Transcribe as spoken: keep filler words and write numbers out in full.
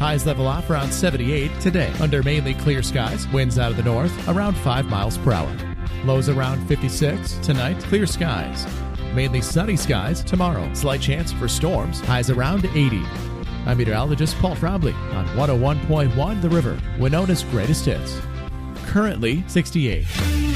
Highs level off around seventy-eight today. Under mainly clear skies, winds out of the north around five miles per hour. Lows around fifty-six. Tonight, clear skies. Mainly sunny skies tomorrow. Slight chance for storms. Highs around eighty. I'm meteorologist Paul Frobley on one oh one point one The River, Winona's greatest hits. Currently sixty-eight.